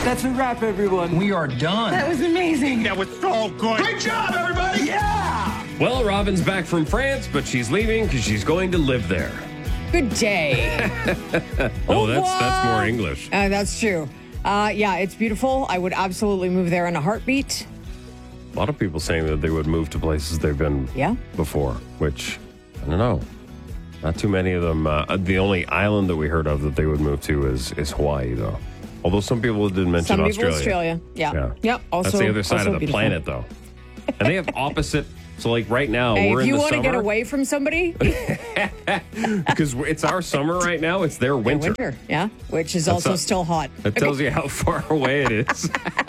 That's a wrap, everyone. We are done. That was amazing. That was so good. Great job, everybody. Yeah! Well, Robin's back from France, but she's leaving because she's going to live there. Good day. Oh, that's more English. That's true. Yeah, it's beautiful. I would absolutely move there in a heartbeat. A lot of people saying that they would move to places they've been before, which, I don't know. Not too many of them. The only island that we heard of that they would move to is Hawaii, though. Although some people did mention Australia. Yeah. Yep. Also, that's the other side of the beautiful. planet, though. And they have opposite. So, like right now, we're in the summer. If you want to get away from somebody, because it's our summer right now, it's their winter. Yeah, which is also still hot. That tells you how far away it is.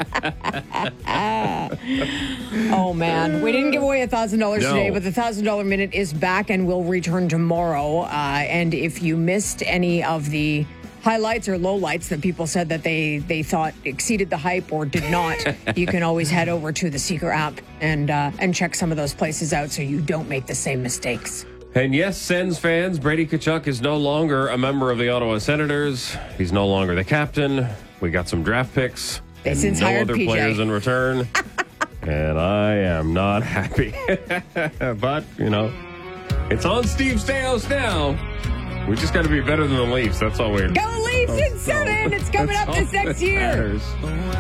Oh man, we didn't give away $1,000 today, but the $1,000 minute is back and will return tomorrow. And if you missed any of the highlights or lowlights that people said that they thought exceeded the hype or did not, you can always head over to the Seeker app and check some of those places out so you don't make the same mistakes. And yes, Sens fans, Brady Tkachuk is no longer a member of the Ottawa Senators. He's no longer the captain. We got some draft picks. They since no hired other PJ. players in return. And I am not happy. But, it's on Steve Staios now. We just got to be better than the Leafs. That's all we're... Go Leafs in 7! It's coming up this next year. Matters.